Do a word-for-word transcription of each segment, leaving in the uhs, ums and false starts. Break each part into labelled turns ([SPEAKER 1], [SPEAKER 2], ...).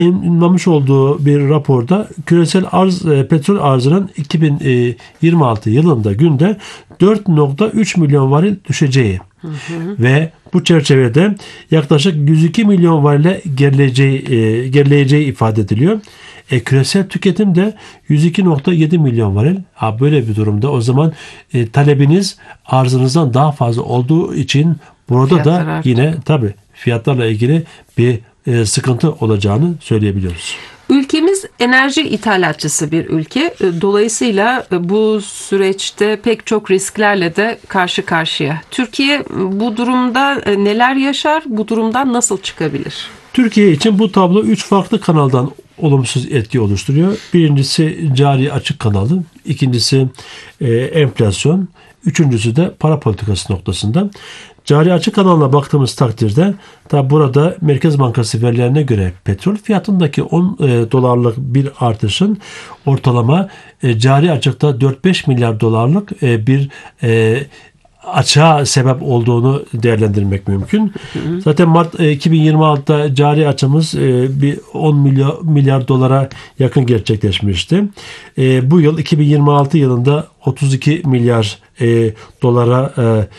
[SPEAKER 1] yayınlamış olduğu bir raporda küresel arz, e, petrol arzının iki bin yirmi altı yılında günde dört nokta üç milyon varil düşeceği hı hı. ve bu çerçevede yaklaşık yüz iki milyon varile gerileyeceği, e, gerileyeceği ifade ediliyor. E, küresel tüketim de yüz iki nokta yedi milyon varil. Ha, böyle bir durumda o zaman e, talebiniz arzınızdan daha fazla olduğu için burada Fiyatlar da arttı. Yine tabii fiyatlarla ilgili bir e, sıkıntı olacağını söyleyebiliyoruz.
[SPEAKER 2] Ülkemiz enerji ithalatçısı bir ülke. Dolayısıyla bu süreçte pek çok risklerle de karşı karşıya. Türkiye bu durumda neler yaşar? Bu durumdan nasıl çıkabilir?
[SPEAKER 1] Türkiye için bu tablo üç farklı kanaldan olumsuz etki oluşturuyor. Birincisi cari açık kanalı, ikincisi e, enflasyon, üçüncüsü de para politikası noktasında. Cari açık kanalına baktığımız takdirde tabi burada Merkez Bankası verilerine göre petrol fiyatındaki on e, dolarlık bir artışın ortalama e, cari açıkta dört beş milyar dolarlık e, bir e, açığa sebep olduğunu değerlendirmek mümkün. Hı hı. Zaten Mart iki bin yirmi altıda cari açımız bir on milyar, milyar dolara yakın gerçekleşmişti. Bu yıl iki bin yirmi altı yılında otuz iki milyar dolara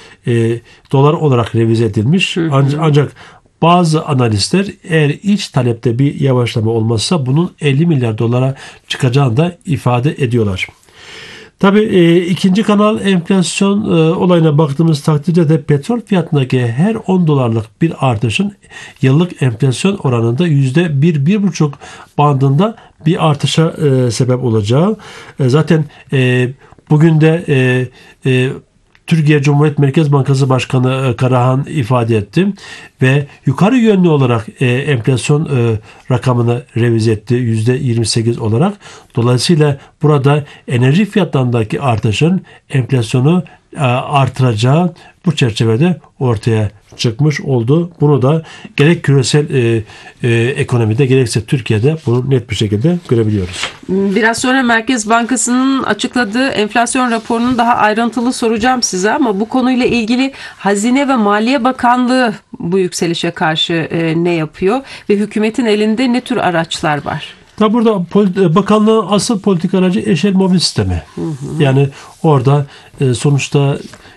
[SPEAKER 1] dolar olarak revize edilmiş. Hı hı. Ancak bazı analistler eğer iç talepte bir yavaşlama olmazsa bunun elli milyar dolara çıkacağını da ifade ediyorlar. Tabii e, ikinci kanal enflasyon e, olayına baktığımız takdirde de petrol fiyatındaki her on dolarlık bir artışın yıllık enflasyon oranında yüzde bir bir buçuk bandında bir artışa e, sebep olacağı. E, zaten e, bugün de e, e, Türkiye Cumhuriyet Merkez Bankası Başkanı Karahan ifade etti ve yukarı yönlü olarak e, enflasyon e, rakamını revize etti yüzde yirmi sekiz olarak. Dolayısıyla burada enerji fiyatlarındaki artışın enflasyonu e, artıracağı bu çerçevede ortaya çıkmış oldu. Bunu da gerek küresel e, e, ekonomide gerekse Türkiye'de bunu net bir şekilde görebiliyoruz.
[SPEAKER 2] Biraz sonra Merkez Bankası'nın açıkladığı enflasyon raporunu daha ayrıntılı soracağım size ama bu konuyla ilgili Hazine ve Maliye Bakanlığı bu yükselişe karşı e, ne yapıyor ve hükümetin elinde ne tür araçlar var?
[SPEAKER 1] Tabi burada bakanlığın asıl politik aracı eşel mobil sistemi. Hı hı. Yani orada e, sonuçta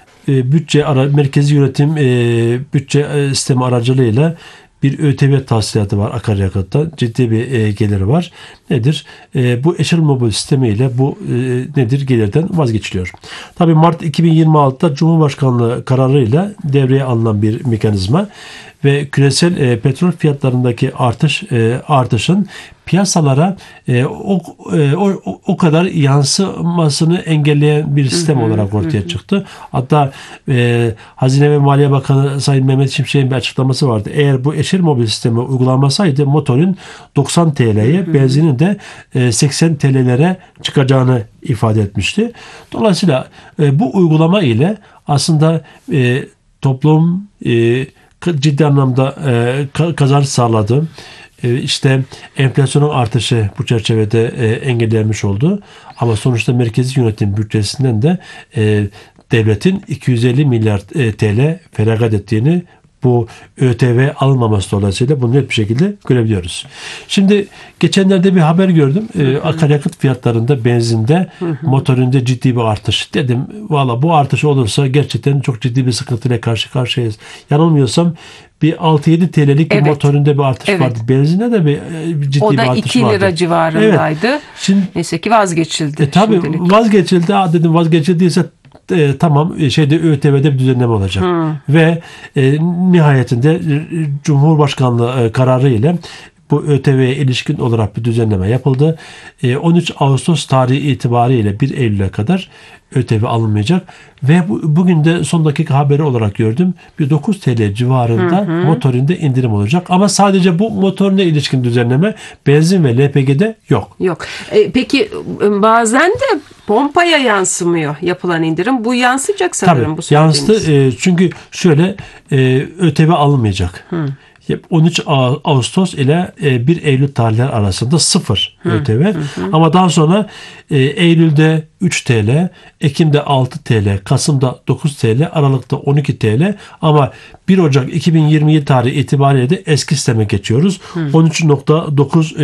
[SPEAKER 1] bütçe ara, merkezi yönetim e, bütçe e, sistemi aracılığıyla bir ÖTV tahsilatı var akaryakıtta. Ciddi bir e, geliri var. Nedir? E, bu eşel mobil sistemiyle bu e, nedir? Gelirden vazgeçiliyor. Tabii Mart iki bin yirmi altıda Cumhurbaşkanlığı kararıyla devreye alınan bir mekanizma ve küresel e, petrol fiyatlarındaki artış e, artışın piyasalara e, o, e, o o kadar yansımasını engelleyen bir sistem hı hı, olarak ortaya hı. çıktı. Hatta e, Hazine ve Maliye Bakanı Sayın Mehmet Şimşek'in bir açıklaması vardı. Eğer bu eşel mobil sistemi uygulanmasaydı motorun doksan T L'ye, hı hı. benzinin de e, seksen T L'lere çıkacağını ifade etmişti. Dolayısıyla e, bu uygulama ile aslında e, toplum e, ciddi anlamda e, kazanç sağladı. E, işte enflasyonun artışı bu çerçevede e, engellenmiş oldu. Ama sonuçta merkezi yönetim bütçesinden de e, devletin iki yüz elli milyar T L feragat ettiğini bu ÖTV alınmaması dolayısıyla bunu net bir şekilde görebiliyoruz. Şimdi geçenlerde bir haber gördüm. E, akaryakıt fiyatlarında, benzinde, hı hı. motorinde ciddi bir artış. Dedim valla bu artış olursa gerçekten çok ciddi bir sıkıntıyla karşı karşıyayız. Yanılmıyorsam bir altı yedi T L'lik bir evet. motorinde bir artış evet. vardı. Benzinde de bir, bir ciddi bir artış vardı. O da iki
[SPEAKER 2] lira vardı. Civarındaydı. Evet. Şimdi, neyse ki vazgeçildi.
[SPEAKER 1] E, tabii şimdilik. vazgeçildi. Ha, dedim vazgeçildiyse E, tamam şeyde ÖTV'de bir düzenleme olacak. Hmm. Ve e, nihayetinde e, Cumhurbaşkanlığı e, kararı ile bu ÖTV'ye ilişkin olarak bir düzenleme yapıldı. E, on üç Ağustos tarihi itibariyle bir Eylül'e kadar ÖTV alınmayacak. Ve bu, bugün de son dakika haberi olarak gördüm. Bir dokuz T L civarında hı hı. motorinde indirim olacak. Ama sadece bu motorine ilişkin düzenleme benzin ve L P G'de yok.
[SPEAKER 2] Yok. E, peki bazen de pompaya yansımıyor yapılan indirim. Bu yansıyacak sanırım.
[SPEAKER 1] Tabii,
[SPEAKER 2] bu
[SPEAKER 1] yansıdı. E, çünkü şöyle e, ÖTV alınmayacak. Hı. on üç Ağustos ile bir Eylül tarihleri arasında sıfır ÖTV. Ama daha sonra Eylül'de üç T L, Ekim'de altı T L, Kasım'da dokuz T L, Aralık'ta on iki T L, ama bir Ocak iki bin yirmi yedi tarihi itibariyle de eski sisteme geçiyoruz. on üç nokta dokuz